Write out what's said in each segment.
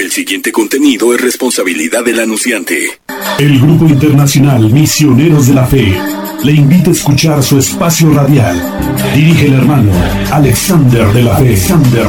El siguiente contenido es responsabilidad del anunciante. El Grupo Internacional Misioneros de la Fe le invita a escuchar su espacio radial. Dirige el hermano Alexander de la Fe.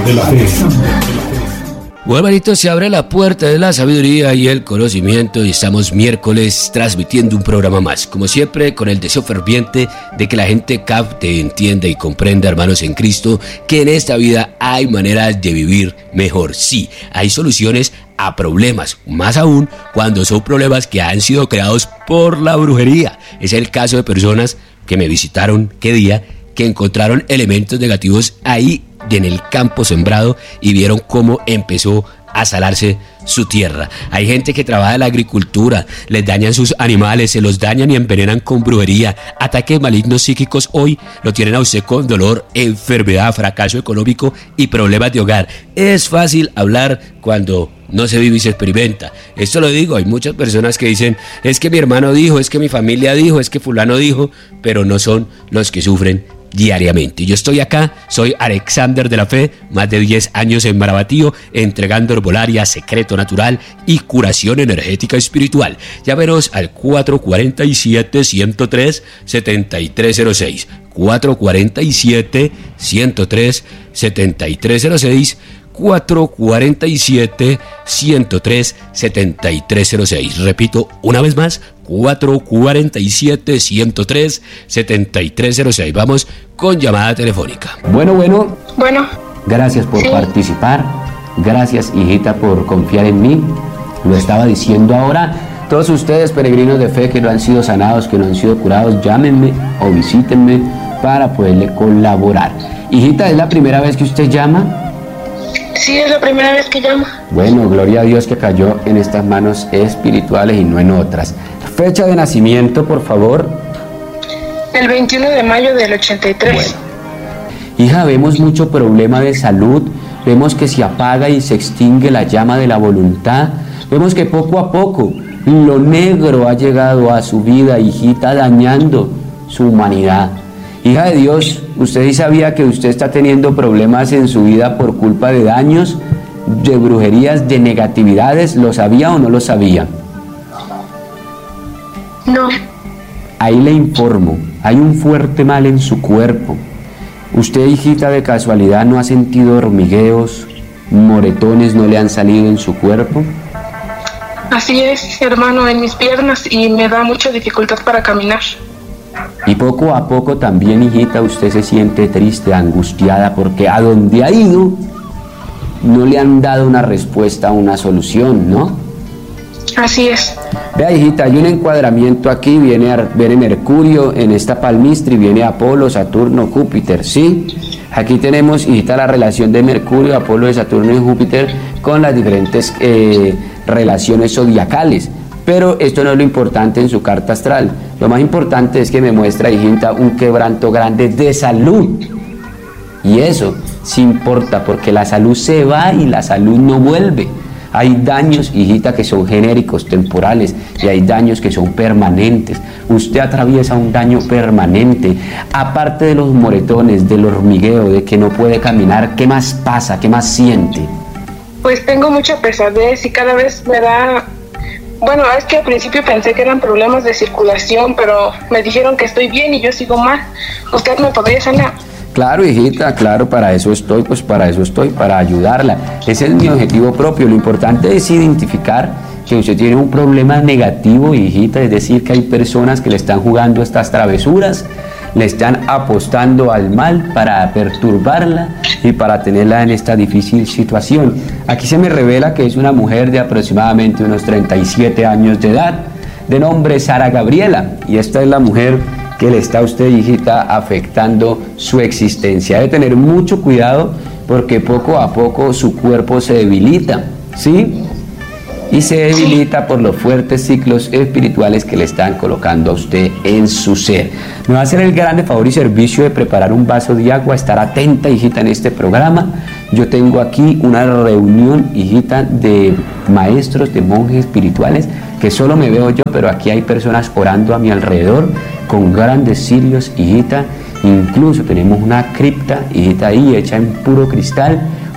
Bueno, hermanito, se abre la puerta de la sabiduría y el conocimiento y estamos miércoles transmitiendo un programa más. Como siempre, con el deseo ferviente de que la gente capte, entienda y comprenda, hermanos en Cristo, que en esta vida hay maneras de vivir mejor. Sí, hay soluciones a problemas, más aún cuando son problemas que han sido creados por la brujería. Es el caso de personas que me visitaron, ¿qué día?, que encontraron elementos negativos ahí en el campo sembrado y vieron cómo empezó a salarse su tierra. Hay gente que trabaja en la agricultura, les dañan sus animales, se los dañan y envenenan con brujería. Ataques malignos psíquicos hoy lo tienen a usted con dolor, enfermedad, fracaso económico y problemas de hogar. Es fácil hablar cuando no se vive y se experimenta. Esto lo digo, hay muchas personas que dicen, es que mi hermano dijo, es que mi familia dijo, es que fulano dijo, pero no son los que sufren diariamente. Yo estoy acá, soy Alexander de la Fe, más de 10 años en Marabatío, entregando herbolaria, secreto natural y curación energética espiritual. Llámenos al 447-103-7306, 447-103-7306, 447-103-7306. Repito una vez más, 447-103-7306. Vamos con llamada telefónica. Bueno. Gracias por participar. Gracias, hijita, por confiar en mí. Lo estaba diciendo ahora. Todos ustedes, peregrinos de fe que no han sido sanados, que no han sido curados, llámenme o visítenme para poderle colaborar. Hijita, ¿es la primera vez que usted llama? Sí, es la primera vez que llamo. Bueno, gloria a Dios que cayó en estas manos espirituales y no en otras. Fecha de nacimiento, por favor. El 21 de mayo del 83. Bueno. Hija, vemos mucho problema de salud, vemos que se apaga y se extingue la llama de la voluntad, vemos que poco a poco lo negro ha llegado a su vida, hijita, dañando su humanidad. Hija de Dios, ¿usted sí sabía que usted está teniendo problemas en su vida por culpa de daños, de brujerías, de negatividades? ¿Lo sabía o no lo sabía? No. Ahí le informo, hay un fuerte mal en su cuerpo. ¿Usted, hijita, de casualidad no ha sentido hormigueos, moretones no le han salido en su cuerpo? Así es, hermano, en mis piernas y me da mucha dificultad para caminar. Y poco a poco también, hijita, usted se siente triste, angustiada, porque a donde ha ido no le han dado una respuesta, una solución, ¿no? Así es. Vea, hijita, hay un encuadramiento aquí, viene Mercurio en esta palmistra y viene Apolo, Saturno, Júpiter, ¿sí? Aquí tenemos, hijita, la relación de Mercurio, Apolo, de Saturno y Júpiter con las diferentes relaciones zodiacales. Pero esto no es lo importante en su carta astral. Lo más importante es que me muestra, hijita, un quebranto grande de salud. Y eso sí importa, porque la salud se va y la salud no vuelve. Hay daños, hijita, que son genéricos, temporales, y hay daños que son permanentes. Usted atraviesa un daño permanente. Aparte de los moretones, del hormigueo, de que no puede caminar, ¿qué más pasa? ¿Qué más siente? Pues tengo mucha pesadez y cada vez me da... Bueno, es que al principio pensé que eran problemas de circulación, pero me dijeron que estoy bien y yo sigo mal. ¿Usted me podría sanar? Claro, hijita, claro, para eso estoy, para ayudarla. Ese es mi objetivo propio. Lo importante es identificar que usted tiene un problema negativo, hijita, es decir, que hay personas que le están jugando estas travesuras, le están apostando al mal para perturbarla y para tenerla en esta difícil situación. Aquí se me revela que es una mujer de aproximadamente unos 37 años de edad, de nombre Sara Gabriela, y esta es la mujer que le está a usted, hijita, afectando su existencia. Debe tener mucho cuidado porque poco a poco su cuerpo se debilita, ¿sí? Y se debilita por los fuertes ciclos espirituales que le están colocando a usted en su ser. Me va a hacer el grande favor y servicio de preparar un vaso de agua, estar atenta, hijita, en este programa. Yo tengo aquí una reunión, hijita, de maestros, de monjes espirituales, que solo me veo yo, pero aquí hay personas orando a mi alrededor, con grandes cirios, hijita. Incluso tenemos una cripta, hijita, ahí hecha en puro cristal,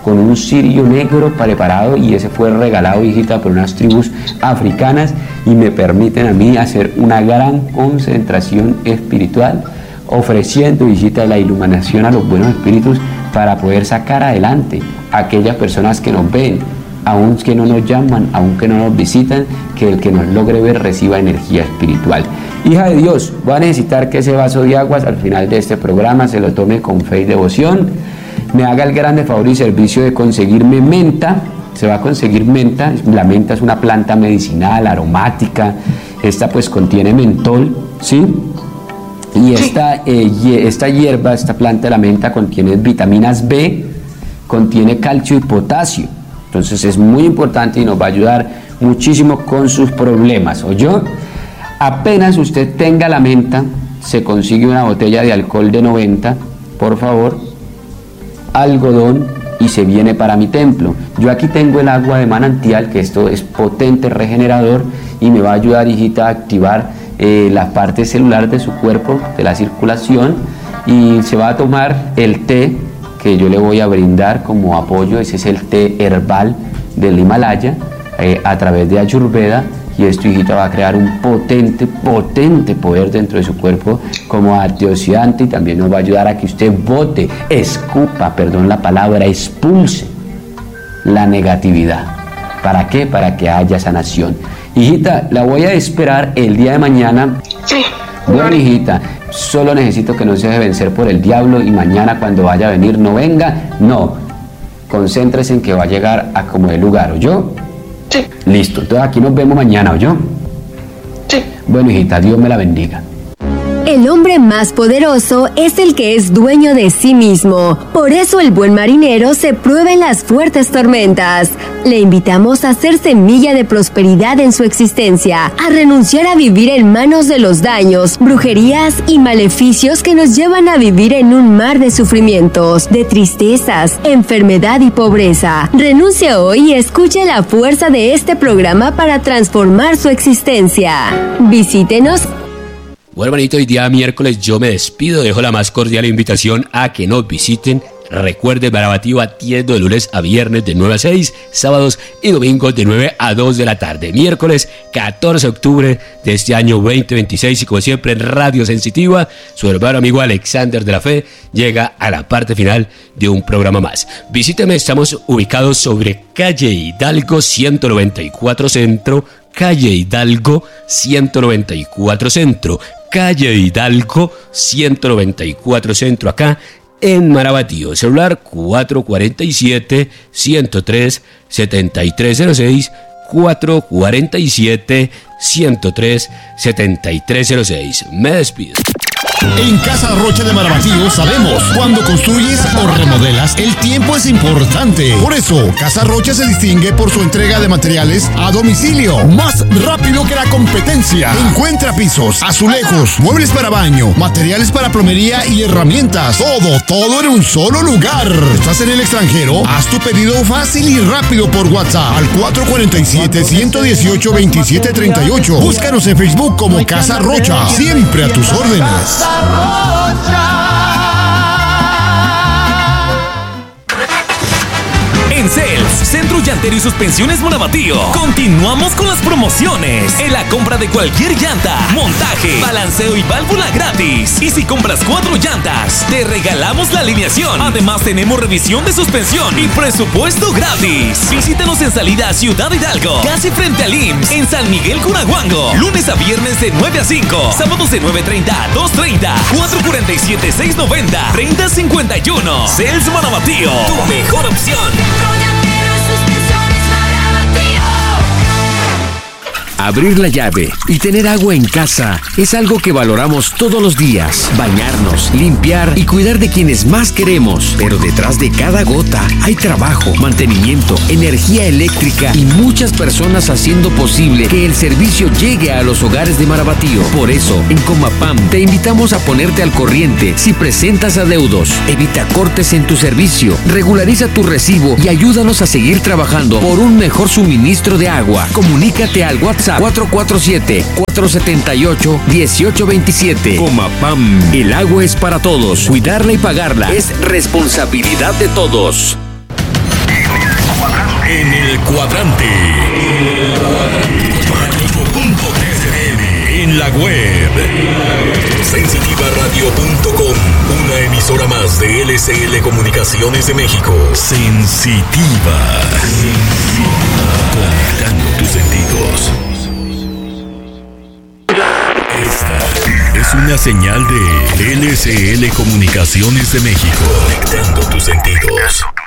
con un cirio negro preparado, y ese fue regalado, hijita, por unas tribus africanas, y me permiten a mí hacer una gran concentración espiritual, ofreciendo, hijita, la iluminación a los buenos espíritus para poder sacar adelante a aquellas personas que nos ven, aun que no nos llaman, aun que no nos visitan, que el que nos logre ver reciba energía espiritual. Hija de Dios, voy a necesitar que ese vaso de aguas al final de este programa se lo tome con fe y devoción, me haga el grande favor y servicio de conseguirme menta. Se va a conseguir menta. La menta es una planta medicinal, aromática. Esta pues contiene mentol, ¿sí? Y esta hierba, esta planta de la menta contiene vitaminas B, contiene calcio y potasio. Entonces es muy importante y nos va a ayudar muchísimo con sus problemas. ¿Oyó? Apenas usted tenga la menta, se consigue una botella de alcohol de 90, por favor, algodón, y se viene para mi templo. Yo aquí tengo el agua de manantial, que esto es potente regenerador y me va a ayudar, hijita, a activar la parte celular de su cuerpo, de la circulación, y se va a tomar el té que yo le voy a brindar como apoyo. Ese es el té herbal del Himalaya, a través de Ayurveda, y esto, hijita, va a crear un potente poder dentro de su cuerpo como antioxidante, y también nos va a ayudar a que usted bote, expulse la negatividad. ¿Para qué? Para que haya sanación. Hijita, la voy a esperar el día de mañana. Sí. Bueno, hijita, solo necesito que no se deje vencer por el diablo, y mañana cuando vaya a venir no venga, no. Concéntrese en que va a llegar a como el lugar, ¿oyó? Sí. Listo, entonces aquí nos vemos mañana, ¿oyó? Sí. Bueno, hijita, Dios me la bendiga. El hombre más poderoso es el que es dueño de sí mismo. Por eso el buen marinero se prueba en las fuertes tormentas. Le invitamos a ser semilla de prosperidad en su existencia, a renunciar a vivir en manos de los daños, brujerías y maleficios que nos llevan a vivir en un mar de sufrimientos, de tristezas, enfermedad y pobreza. Renuncie hoy y escuche la fuerza de este programa para transformar su existencia. Visítenos. Bueno, hermanito, hoy día miércoles yo me despido, dejo la más cordial invitación a que nos visiten. Recuerde, Marabatío atiendo de lunes a viernes de 9 a 6, sábados y domingos de 9 a 2 de la tarde. Miércoles 14 de octubre de este año 2026, y como siempre en Radio Sensitiva, su hermano amigo Alexander de la Fe llega a la parte final de un programa más. Visíteme, estamos ubicados sobre calle Hidalgo 194 Centro, calle Hidalgo 194 Centro, calle Hidalgo 194 Centro, acá en Marabatío. Celular 447-103-7306, 447-103-7306. Me despido. En Casa Rocha de Marabatío sabemos, cuando construyes o remodelas, el tiempo es importante. Por eso, Casa Rocha se distingue por su entrega de materiales a domicilio, más rápido que la competencia. Encuentra pisos, azulejos, muebles para baño, materiales para plomería y herramientas. Todo en un solo lugar. ¿Estás en el extranjero? Haz tu pedido fácil y rápido por WhatsApp al 447-118-2738. Búscanos en Facebook como Casa Rocha. Siempre a tus órdenes. En CELS, Centro Llantero y Suspensiones Marabatío, continuamos con las promociones. En la compra de cualquier llanta, montaje, balanceo y válvula gratis. Y si compras 4 llantas, te regalamos la alineación. Además, tenemos revisión de suspensión y presupuesto gratis. Visítanos en salida a Ciudad Hidalgo, casi frente al IMSS, en San Miguel Cunaguango. Lunes a viernes de 9 a 5, sábados de 9:30 a 2:30, 447-690-3051. CELS Marabatío, tu mejor opción. Abrir la llave y tener agua en casa es algo que valoramos todos los días. Bañarnos, limpiar y cuidar de quienes más queremos. Pero detrás de cada gota hay trabajo, mantenimiento, energía eléctrica y muchas personas haciendo posible que el servicio llegue a los hogares de Marabatío. Por eso, en Comapam te invitamos a ponerte al corriente si presentas adeudos. Evita cortes en tu servicio, regulariza tu recibo y ayúdanos a seguir trabajando por un mejor suministro de agua. Comunícate al WhatsApp 447-478-1827. Comapam, el agua es para todos. Cuidarla y pagarla es responsabilidad de todos. En el cuadrante. En la web. Sensitivaradio.com. Una emisora más de LCL Comunicaciones de México. Sensitiva. Conectando tus sentidos. Esta es una señal de LCL Comunicaciones de México. Conectando tus sentidos.